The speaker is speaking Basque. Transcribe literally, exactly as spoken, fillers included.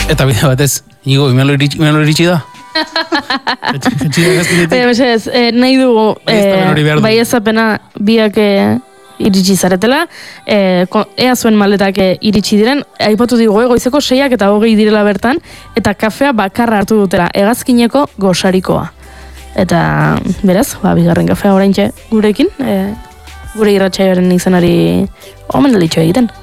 Eta bide batez, Igo, imelo iritsi da? Baina, mesez, nahi dugu bai ezapena biak iritsi zaretela, ea zuen maletak iritsi diren, aipatu digu goizeko seiak eta hogei direla bertan, eta kafea bakarra hartu dutela, hegazkineko gosarikoa. Eta, beraz, ba, bigarren kafea oraintxe gurekin, gure irratsaioaren izanari omen dalitxo egiten.